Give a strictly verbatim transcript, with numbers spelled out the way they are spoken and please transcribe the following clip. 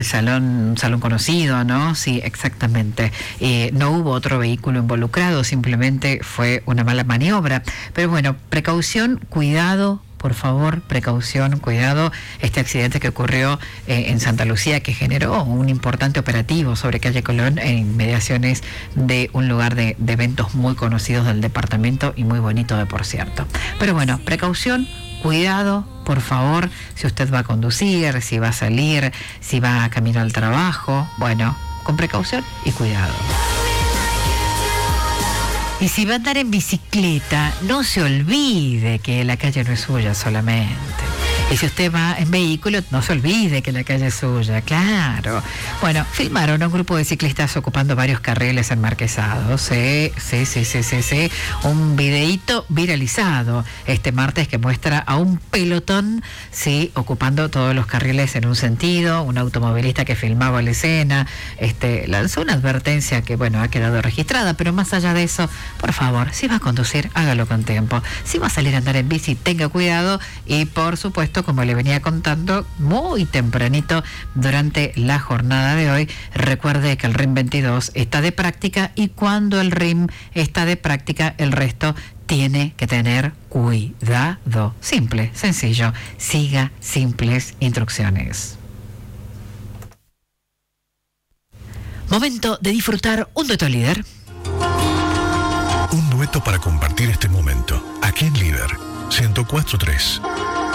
Salón, salón conocido, ¿no? Sí, exactamente. Eh, no hubo otro vehículo involucrado, simplemente fue una mala maniobra. Pero bueno, precaución, cuidado, por favor, precaución, cuidado. Este accidente que ocurrió eh, en Santa Lucía, que generó un importante operativo sobre calle Colón en inmediaciones de un lugar de, de eventos muy conocidos del departamento y muy bonito de por cierto. Pero bueno, precaución, cuidado, por favor, si usted va a conducir, si va a salir, si va a caminar al trabajo, bueno, con precaución y cuidado. Y si va a andar en bicicleta, no se olvide que la calle no es suya solamente. Y si usted va en vehículo, no se olvide que la calle es suya, claro. Bueno, filmaron a un grupo de ciclistas ocupando varios carriles en Marquesado. Sí, sí, sí, sí, sí, sí. Un videíto viralizado este martes que muestra a un pelotón, sí, ocupando todos los carriles en un sentido. Un automovilista que filmaba la escena, este, lanzó una advertencia que, bueno, ha quedado registrada, pero más allá de eso, por favor, si va a conducir, hágalo con tiempo. Si va a salir a andar en bici, tenga cuidado y, por supuesto, como le venía contando muy tempranito durante la jornada de hoy, recuerde que el R I M veintidós está de práctica y cuando el R I M está de práctica, el resto tiene que tener cuidado. Simple, sencillo, siga simples instrucciones. Momento de disfrutar un dueto líder. Un dueto para compartir este momento, aquí en Líder ciento cuatro punto tres.